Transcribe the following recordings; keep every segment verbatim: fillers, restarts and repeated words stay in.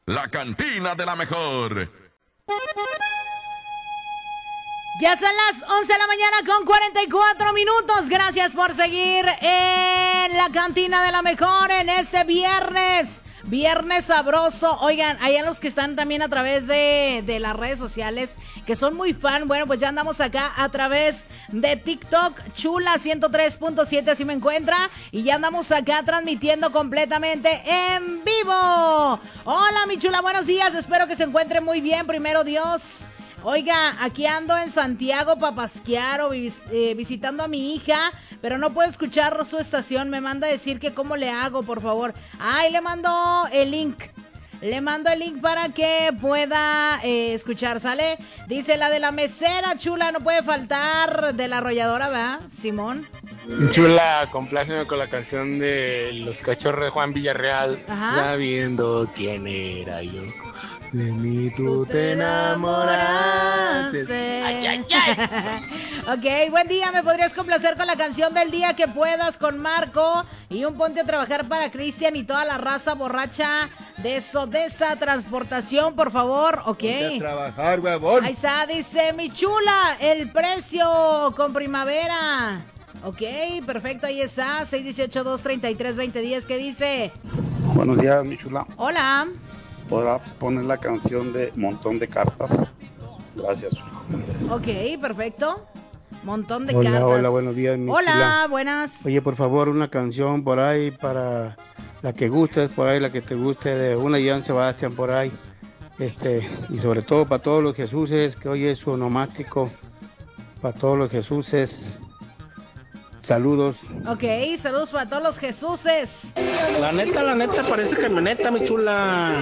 La cantina de la mejor. Ya son las once de la mañana con cuarenta y cuatro minutos. Gracias por seguir en la cantina de la mejor en este viernes. Viernes sabroso. Oigan, allá los que están también a través de, de las redes sociales, que son muy fan, bueno, pues ya andamos acá a través de TikTok, Chula ciento tres punto siete, así me encuentra, y ya andamos acá transmitiendo completamente en vivo. Hola, mi chula, buenos días, espero que se encuentre muy bien, primero Dios. Oiga, aquí ando en Santiago Papasquiaro vis- eh, visitando a mi hija, pero no puedo escuchar su estación. Me manda a decir que cómo le hago, por favor. Ay, le mando el link. Le mando el link para que pueda eh, escuchar, ¿sale? Dice la de la mesera, chula, no puede faltar. De la arrolladora, ¿verdad, Simón? Chula, compláceme con la canción de Los Cachorros de Juan Villarreal. Ajá. Sabiendo quién era yo. De mí tú te enamoraste. Ay, ay, ay. Ok, buen día, ¿me podrías complacer con la canción del día que puedas con Marco? Y un ponte a trabajar para Cristian y toda la raza borracha de Sodesa Transportación, por favor, ok. Ponte a trabajar, huevón. Ahí está, dice mi chula, el precio con primavera. Ok, perfecto, ahí está, seis uno ocho, dos tres tres, dos cero uno cero, ¿qué dice? Buenos días, mi chula. Hola. ¿Podrá poner la canción de Montón de Cartas? Gracias. Ok, perfecto. Montón de Hola, cartas. hola, buenos días, mi Hola, chula. buenas. Oye, por favor, una canción por ahí para la que gustes, por ahí la que te guste, de una Joan Sebastián por ahí. Este, y sobre todo para todos los Jesuses, que hoy es su onomástico. Para todos los Jesuses. Saludos. Ok, saludos para todos los Jesuses. La neta, la neta, parece camioneta, mi chula.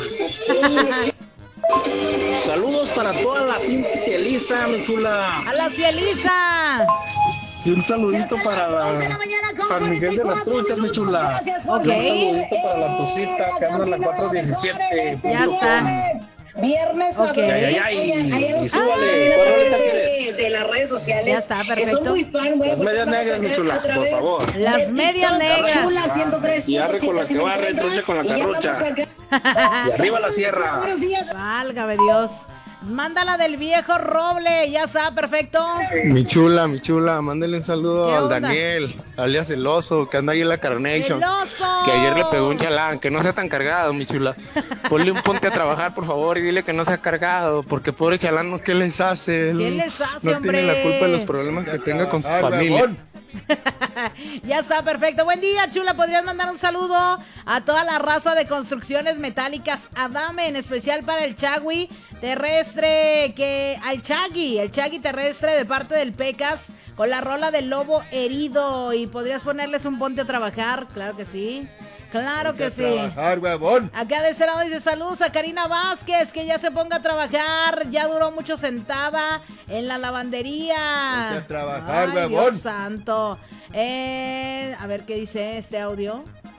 Saludos para toda la pinche Cielisa, mi chula. A la Cielisa. Y un saludito para la San Miguel de las Truchas, mi chula. Ok. Y un saludito para la Tosita, que anda en la cuatro diecisiete. Ya está. Viernes Ok. Ay, ay, ay. Oigan, ayer Y los súbale, a ¿cuál través rolita de, quieres? de las redes sociales. Ya está, Que son perfecto. muy fan, bueno, Las pues medias vamos a negras, mi sacar chula, a por través favor. Las de medias TikTok, negras. Chula ciento tres Y arre con la punto siete, que así barre, me encuentra. trucha con la Y ya carrocha. vamos acá. Y arriba la sierra. Buenos días. Válgame Dios. Mándala del viejo Roble, ya está, perfecto. Mi chula, mi chula, mándale un saludo ¿Qué al onda? Daniel, alias el oso, que anda ahí en la Carnation. ¡El oso! Que ayer le pegó un chalán, que no sea tan cargado, mi chula. Ponle un ponte a trabajar, por favor, y dile que no sea cargado, porque pobre chalán, ¿qué les hace? Él ¿Qué les hace, no hombre? tiene la culpa de los problemas que tenga con su Trabajar, familia. huevón. Ya está, perfecto. Buen día, chula. ¿Podrías mandar un saludo a toda la raza de construcciones metálicas Adame, en especial para el Chagui terrestre, que al Chagui, el Chagui terrestre de parte del Pecas, con la rola del lobo herido? Y podrías ponerles un ponte a trabajar, claro que sí. Claro Ponte que a sí. trabajar, huevón. Acá de ese lado dice saludos a Karina Vázquez, que ya se ponga a trabajar, ya duró mucho sentada en la lavandería. Ponte a trabajar, Ay, huevón. Dios santo. Eh, a ver qué dice este audio.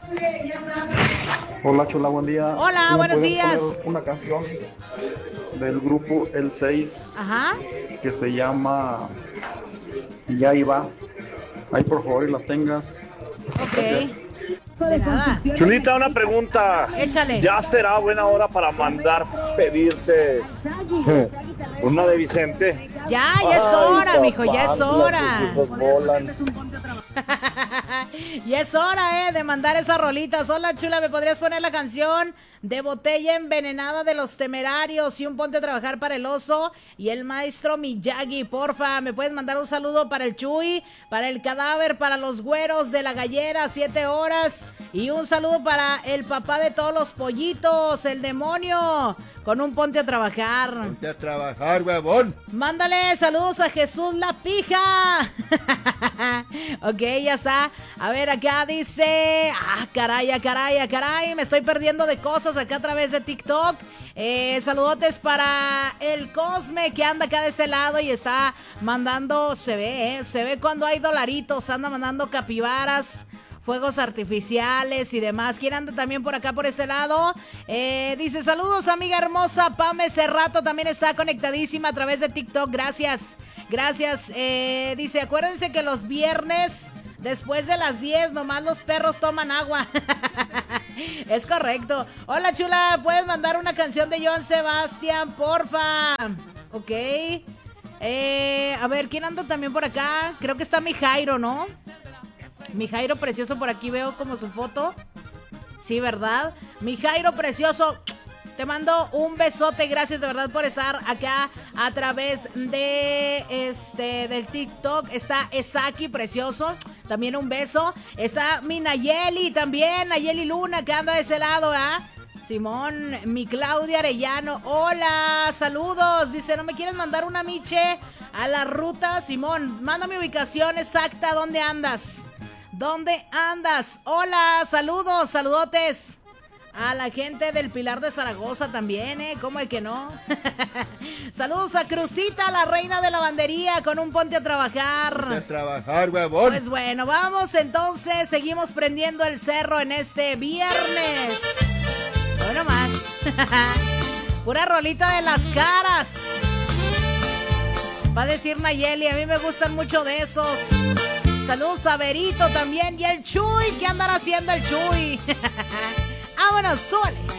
Hola, chula, buen día. Hola, ¿Me buenos puedes días. poner una canción del grupo El seis Ajá. que se llama Ya iba? Ahí, por favor, y la tengas. Ok. De nada. Chulita, una pregunta. Échale. ¿Ya será buena hora para mandar pedirte una de Vicente? Ya, ya es hora, Ay, mijo, ya es papá, hora. los hijos volan. Y es hora, eh, de mandar esas rolitas. Hola, chula, ¿me podrías poner la canción de Botella Envenenada de los Temerarios y un ponte a trabajar para el oso y el maestro Miyagi, porfa? ¿Me puedes mandar un saludo para el Chuy, para el Cadáver, para los güeros de la gallera, siete horas? Y un saludo para el papá de todos los pollitos, el demonio, con un ponte a trabajar. Ponte a trabajar, huevón. Mándale saludos a Jesús La Pija. Ok, ya está. A ver, acá dice... Ah, caray, ah, caray, ah, caray. Me estoy perdiendo de cosas acá a través de TikTok. Eh, saludotes para el Cosme, que anda acá de este lado y está mandando... Se ve, eh, se ve cuando hay dolaritos. Anda mandando capibaras, fuegos artificiales y demás. ¿Quién anda también por acá, por este lado? Eh, dice, saludos, amiga hermosa. Pame Cerrato también está conectadísima a través de TikTok. Gracias, gracias. Eh, dice, acuérdense que los viernes, después de las diez, nomás los perros toman agua. Es correcto. Hola, chula, ¿puedes mandar una canción de Joan Sebastián, porfa? Ok. Eh, a ver, ¿quién anda también por acá? Creo que está mi Jairo, ¿no? Mi Jairo precioso, por aquí veo como su foto. Sí, ¿verdad? Mi Jairo precioso, te mando un besote. Gracias de verdad por estar acá a través de este del TikTok. Está Esaki precioso, también un beso. Está mi Nayeli también, Nayeli Luna, que anda de ese lado, ¿ah? ¿eh? Simón, mi Claudia Arellano, hola, saludos. Dice, ¿no me quieres mandar una miche a la ruta? Simón, manda mi ubicación exacta, ¿dónde andas? ¿Dónde andas? Hola, saludos, saludotes a la gente del Pilar de Zaragoza también, ¿eh? ¿Cómo es que no? Saludos a Cruzita, la reina de lavandería, con un ponte a trabajar. Ponte a trabajar, huevón. Pues bueno, vamos entonces, seguimos prendiendo el cerro en este viernes. Bueno más. Pura rolita de las caras. Va a decir Nayeli, a mí me gustan mucho de esos. Saludos a Berito también y el Chuy. ¿Qué andará haciendo el Chuy? Vámonos, súbale.